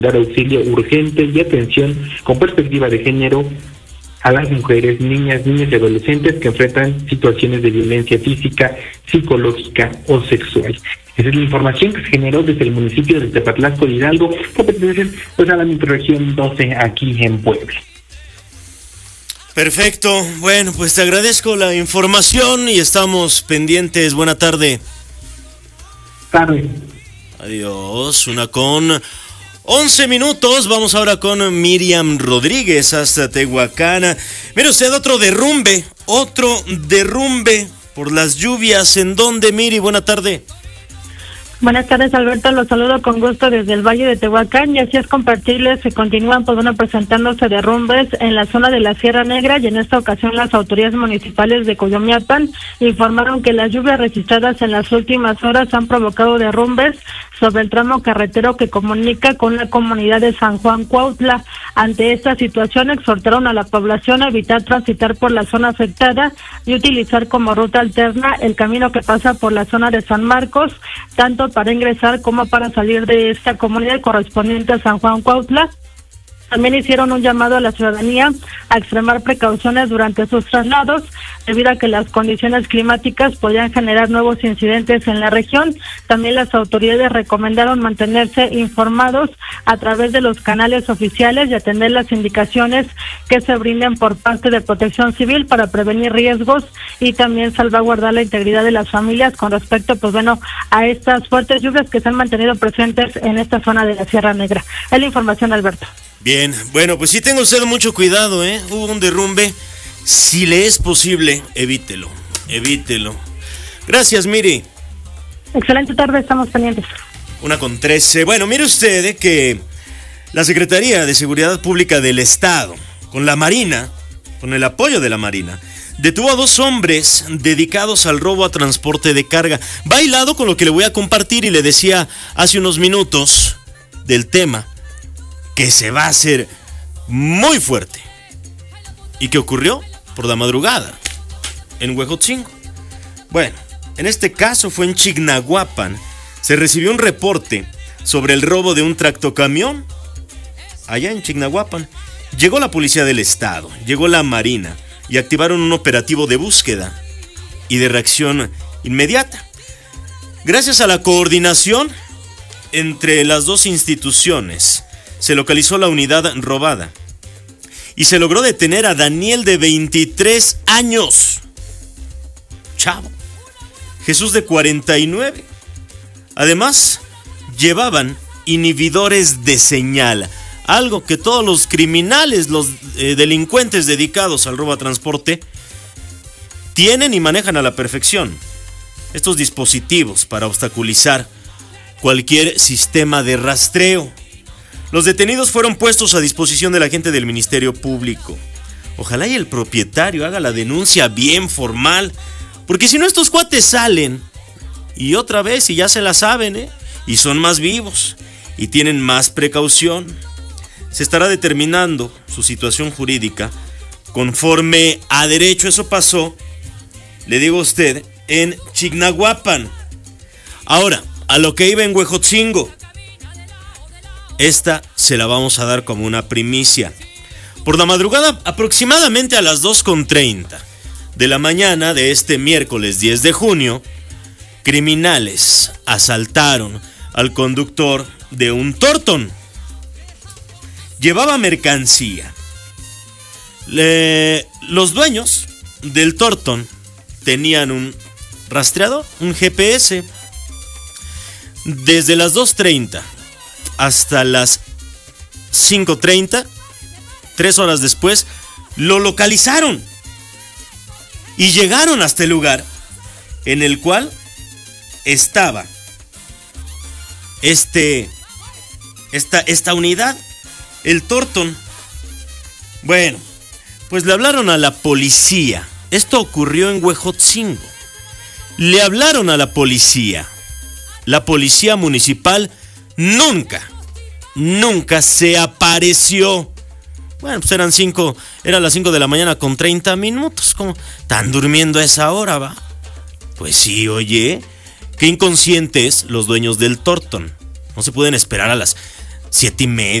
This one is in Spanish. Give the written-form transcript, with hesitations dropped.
dar auxilio urgente y atención con perspectiva de género a las mujeres, niñas y adolescentes que enfrentan situaciones de violencia física, psicológica o sexual. Esa es la información que se generó desde el municipio de Tepatlasco de Hidalgo, que pertenece pues a la microrregión 12 aquí en Puebla. Perfecto, bueno, pues te agradezco la información y estamos pendientes. Buena tarde. Tarde. Adiós, 1:11. Vamos ahora con Miriam Rodríguez hasta Tehuacán. Mire usted, otro derrumbe por las lluvias. ¿En dónde, Miri? Buena tarde. Buenas tardes, Alberto, los saludo con gusto desde el Valle de Tehuacán, y así es compartirles que continúan presentándose derrumbes en la zona de la Sierra Negra, y en esta ocasión las autoridades municipales de Coyomiapan informaron que las lluvias registradas en las últimas horas han provocado derrumbes sobre el tramo carretero que comunica con la comunidad de San Juan Cuautla. Ante esta situación exhortaron a la población a evitar transitar por la zona afectada y utilizar como ruta alterna el camino que pasa por la zona de San Marcos, tanto para ingresar como para salir de esta comunidad correspondiente a San Juan Cuautla. También hicieron un llamado a la ciudadanía a extremar precauciones durante sus traslados, debido a que las condiciones climáticas podrían generar nuevos incidentes en la región. También las autoridades recomendaron mantenerse informados a través de los canales oficiales y atender las indicaciones que se brinden por parte de Protección Civil para prevenir riesgos y también salvaguardar la integridad de las familias con respecto, a estas fuertes lluvias que se han mantenido presentes en esta zona de la Sierra Negra. Es la información, Alberto. Bien, bueno, pues sí tenga usted mucho cuidado, hubo un derrumbe. Si le es posible, evítelo. Gracias, Miri. Excelente tarde, estamos pendientes. 1:13. Bueno, mire usted que la Secretaría de Seguridad Pública del Estado, con la Marina, con el apoyo de la Marina, detuvo a 2 hombres dedicados al robo a transporte de carga. Va hilado con lo que le voy a compartir, y le decía hace unos minutos del tema que se va a hacer muy fuerte y que ocurrió por la madrugada en Huejotzingo. Bueno, en este caso fue en Chignahuapan. Se recibió un reporte sobre el robo de un tractocamión allá en Chignahuapan. Llegó la policía del estado, llegó la Marina y activaron un operativo de búsqueda y de reacción inmediata. Gracias a la coordinación entre las dos instituciones, se localizó la unidad robada y se logró detener a Daniel, de 23 años. Chavo. Jesús, de 49. Además, llevaban inhibidores de señal, algo que todos los criminales, los delincuentes dedicados al robo a transporte, tienen y manejan a la perfección. Estos dispositivos para obstaculizar cualquier sistema de rastreo. Los detenidos fueron puestos a disposición de la gente del Ministerio Público. Ojalá y el propietario haga la denuncia bien formal, porque si no, estos cuates salen y otra vez, y ya se la saben, y son más vivos y tienen más precaución. Se estará determinando su situación jurídica conforme a derecho. Eso pasó, le digo a usted, en Chignahuapan. Ahora, a lo que iba en Huejotzingo. Esta se la vamos a dar como una primicia. Por la madrugada, aproximadamente a las 2:30 de la mañana de este miércoles 10 de junio, criminales asaltaron al conductor de un Torton. Llevaba mercancía. Los dueños del Torton tenían un rastreador, un GPS. Desde las 2:30 hasta las 5:30, 3 horas después, lo localizaron y llegaron hasta el lugar en el cual estaba esta unidad, el Torton. Bueno, pues le hablaron a la policía. Esto ocurrió en Huejotzingo. Le hablaron a la policía. La policía municipal nunca se apareció. Bueno, pues eran las 5 de la mañana con 30 minutos. ¿Cómo están durmiendo a esa hora, va? Pues sí, oye, qué inconscientes los dueños del Torton. No se pueden esperar a las 7:30.